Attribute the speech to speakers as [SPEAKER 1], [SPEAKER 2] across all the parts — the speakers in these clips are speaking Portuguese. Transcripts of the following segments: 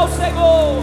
[SPEAKER 1] ao Senhor.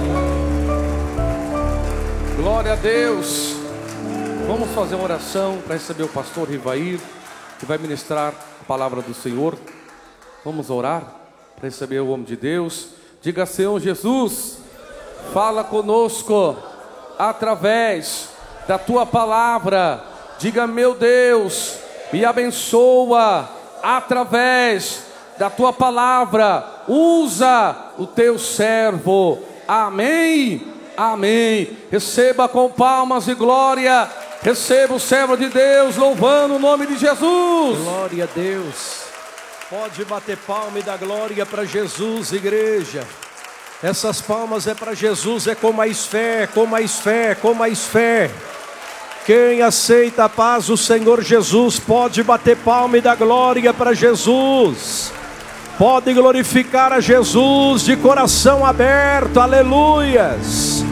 [SPEAKER 2] Glória a Deus. Vamos fazer uma oração para receber o pastor Rivair, que vai ministrar a palavra do Senhor. Vamos orar para receber o homem de Deus. Diga: Senhor Jesus, fala conosco através da tua palavra. Diga: meu Deus, me abençoa através da tua palavra. Usa o teu servo. Amém, amém. Receba com palmas e glória. Receba o servo de Deus louvando o nome de Jesus.
[SPEAKER 3] Glória a Deus. Pode bater palma e dar glória para Jesus, igreja. Essas palmas é para Jesus, é com mais fé, com mais fé, com mais fé. Quem aceita a paz do Senhor Jesus pode bater palma e dar glória para Jesus. Pode glorificar a Jesus de coração aberto, aleluias.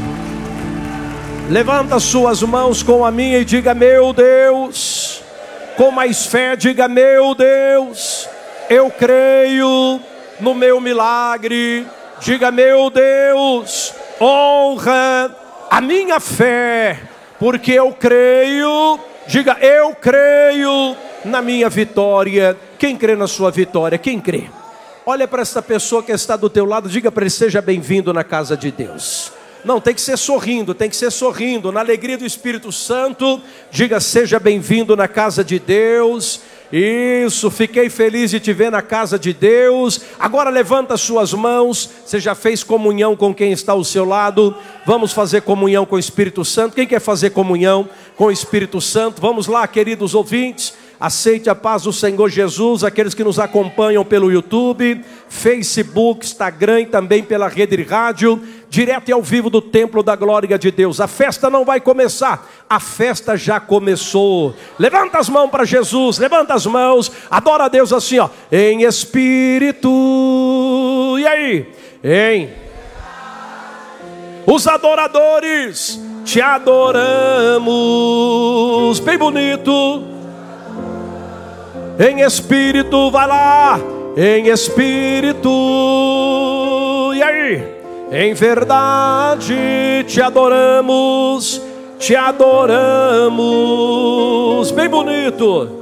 [SPEAKER 3] Levanta suas mãos com a minha e diga: meu Deus. Com mais fé, diga: meu Deus, eu creio no meu milagre. Diga: meu Deus, honra a minha fé, porque eu creio. Diga: eu creio na minha vitória. Quem crê na sua vitória? Quem crê? Olha para essa pessoa que está do teu lado, diga para ele: seja bem-vindo na casa de Deus. Não, tem que ser sorrindo, tem que ser sorrindo, na alegria do Espírito Santo. Diga: seja bem-vindo na casa de Deus. Isso, fiquei feliz de te ver na casa de Deus. Agora levanta as suas mãos. Você já fez comunhão com quem está ao seu lado? Vamos fazer comunhão com o Espírito Santo. Quem quer fazer comunhão com o Espírito Santo? Vamos lá, queridos ouvintes. Aceite a paz do Senhor Jesus. Aqueles que nos acompanham pelo YouTube, Facebook, Instagram e também pela rede rádio, direto e ao vivo do templo da glória de Deus. A festa não vai começar, a festa já começou. Levanta as mãos para Jesus, levanta as mãos, adora a Deus assim, ó, em espírito. E aí? Os adoradores te adoramos. Bem bonito. Em espírito, vai lá. Em espírito. E aí? Em verdade te adoramos. Te adoramos. Bem bonito.